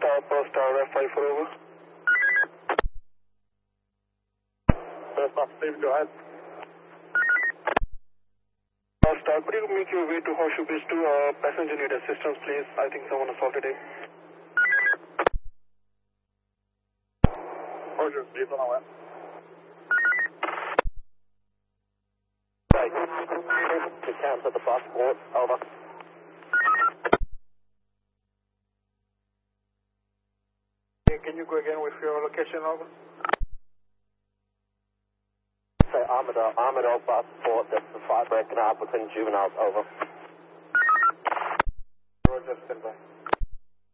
Star F54 over. First off, please go ahead. Star, could you make your way to Horseshoe Beach to passenger need assistance, please? I think someone assaulted him. Horseshoe Beach on the way. To cancel the passport, over. Can you go again with your location, over? Say Armadale passport, that's the 5 breaking up between juveniles, over. Roger, stand by.